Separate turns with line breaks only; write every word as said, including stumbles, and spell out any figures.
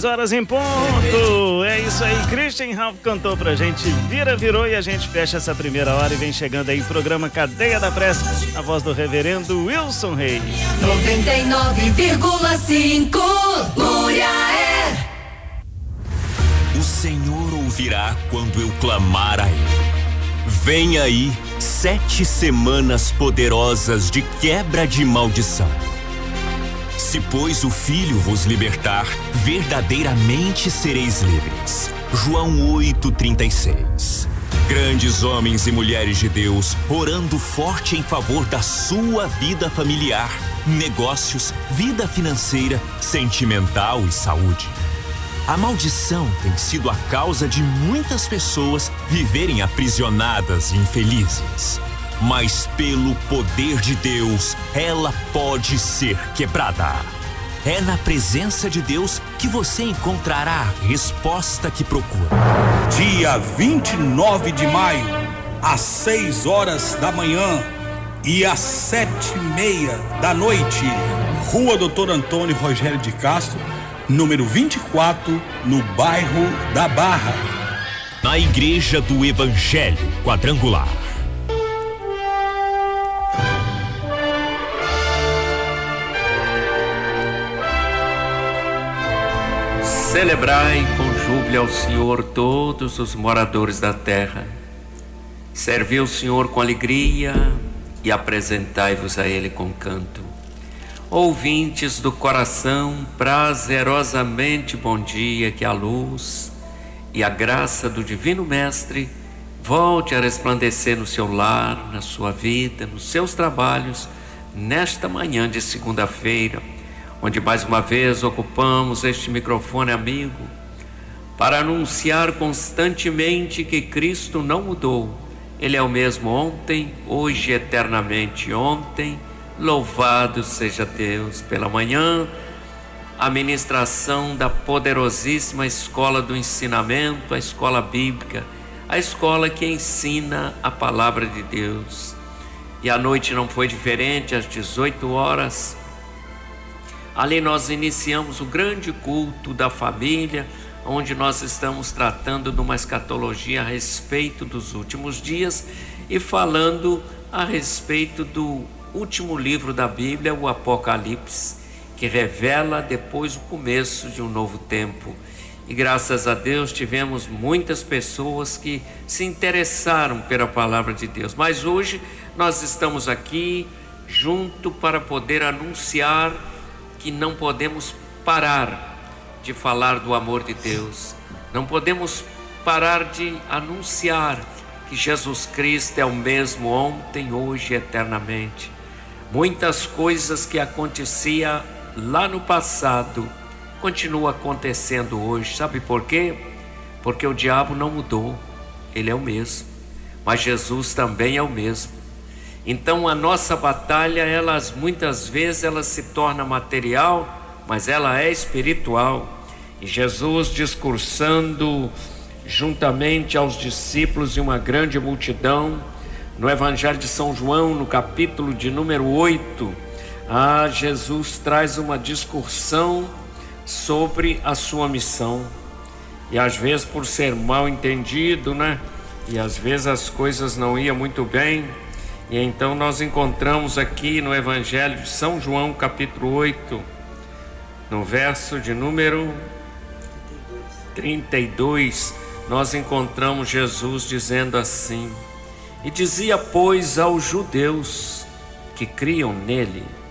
dez horas em ponto. É isso aí, Christian Ralph cantou pra gente, vira, virou, e a gente fecha essa primeira hora e vem chegando aí o programa Cadeia da Prece, na voz do reverendo Wilson Reis.
noventa e nove vírgula cinco Muriaé.
O Senhor ouvirá quando eu clamar a Ele. Vem aí sete semanas poderosas de quebra de maldição. Se, pois, o Filho vos libertar, verdadeiramente sereis livres. João oito, trinta e seis. Grandes homens e mulheres de Deus orando forte em favor da sua vida familiar, negócios, vida financeira, sentimental e saúde. A maldição tem sido a causa de muitas pessoas viverem aprisionadas e infelizes. Mas pelo poder de Deus, ela pode ser quebrada. É na presença de Deus que você encontrará a resposta que procura.
Dia vinte e nove de maio, às seis horas da manhã e às sete e meia da noite, Rua Doutor Antônio Rogério de Castro, número vinte e quatro, no bairro da Barra.
Na Igreja do Evangelho Quadrangular.
Celebrai com júbilo ao Senhor todos os moradores da terra. Servi o Senhor com alegria e apresentai-vos a Ele com canto. Ouvintes do coração, prazerosamente bom dia, que a luz e a graça do Divino Mestre volte a resplandecer no seu lar, na sua vida, nos seus trabalhos, nesta manhã de segunda-feira, onde mais uma vez ocupamos este microfone amigo para anunciar constantemente que Cristo não mudou. Ele é o mesmo ontem, hoje e eternamente. Ontem, louvado seja Deus. Pela manhã, a ministração da poderosíssima escola do ensinamento, a escola bíblica, a escola que ensina a palavra de Deus. E a noite não foi diferente, às dezoito horas, ali nós iniciamos o grande culto da família, onde nós estamos tratando de uma escatologia a respeito dos últimos dias e falando a respeito do último livro da Bíblia, o Apocalipse, que revela depois o começo de um novo tempo. E graças a Deus tivemos muitas pessoas que se interessaram pela palavra de Deus. Mas hoje nós estamos aqui junto para poder anunciar que não podemos parar de falar do amor de Deus, não podemos parar de anunciar que Jesus Cristo é o mesmo ontem, hoje e eternamente. Muitas coisas que aconteciam lá no passado continuam acontecendo hoje. Sabe por quê? Porque o diabo não mudou, ele é o mesmo, mas Jesus também é o mesmo. Então a nossa batalha, elas muitas vezes ela se torna material, mas ela é espiritual. E Jesus, discursando juntamente aos discípulos e uma grande multidão, no Evangelho de São João, no capítulo de número oito, ah, Jesus traz uma discursão sobre a sua missão. E às vezes, por ser mal entendido, né? E às vezes as coisas não iam muito bem. E então nós encontramos aqui no Evangelho de São João, capítulo oito, no verso de número trinta e dois, nós encontramos Jesus dizendo assim: e dizia, pois, aos judeus que criam nele: